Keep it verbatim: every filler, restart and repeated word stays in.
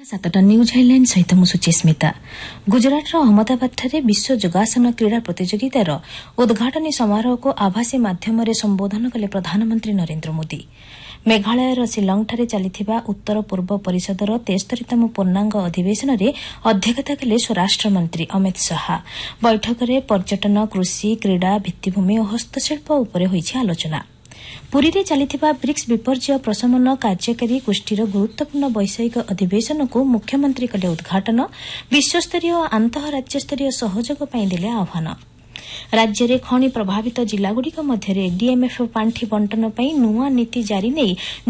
सातटा news headline सहित मु सुचिस्मिता। गुजरातर अहमदाबादଠାରେ विश्व योगासन क्रीड़ा प्रतियोगितार उद्घाटनी समारोह को आभासी माध्यम संबोधन कले प्रधानमंत्री नरेन्द्र मोदी। मेघालयर शिलंगଠାରେ ଚାଲିଥିବା उत्तर पूर्व परिषदर तेस्तरीतम पूर्णांग अधिवेशन में अध्यक्षता कले स्वराष्ट्रमंत्री अमित शाह। बैठक में पर्यटन, कृषि, क्रीड़ा, भित्तिभूमि और हस्तशिल्प उपर होईछि आलोचना। पुरी रे चलिथिबा ब्रिक्स विपर्यय प्रशमन कार्यकारी गोष्ठीर गुरुत्वपूर्ण वैषयिक अधिवेशन को मुख्यमंत्री कले उद्घाटन। विश्वस्तरीय और आंतरराज्यस्तरीय सहयोग ପାଇଁ देले आह्वान। राज्य में खनि प्रभावित जिलागुड़िक मध्य डीएमएफ पांठि बंटन ପାଇଁ नुआ नीति जारी नहीं